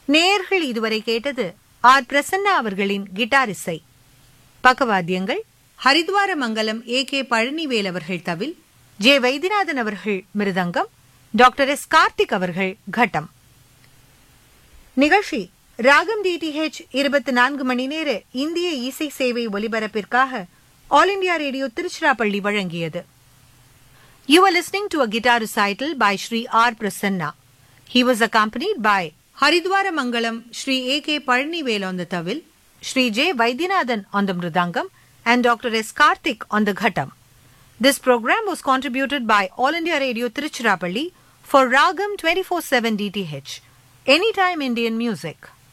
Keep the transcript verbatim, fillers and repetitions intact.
நேயர்கள் இதுவரை கேட்டது ஆர் பிரசன்னா அவர்களின் கிட்டார் இசை. பக்கவாத்தியங்கள் ஹரித்வார மங்கலம் ஏ கே பழனிவேல் அவர்கள் தவில், ஜே வைத்தியநாதன் அவர்கள் மிருதங்கம், டாக்டர் எஸ் கார்த்திக் அவர்கள் கட்டம். நிகழ்ச்சி ராகம் டிடிஹெச் இருபத்தி நான்கு மணி நேர இந்திய இசை சேவை ஒலிபரப்பிற்காக ஆல் இண்டியா ரேடியோ திருச்சிராப்பள்ளி வழங்கியது. You are listening to a guitar recital by Shri R. Prasanna. He was accompanied by Haridwara Mangalam Shri A K Palanivel on the tawil, Shri J. Vaidyanathan on the mridangam, and Doctor S. Karthik on the ghatam. This program was contributed by All India Radio Tiruchirappalli for Ragam twenty-four seven D T H. Anytime Indian Music.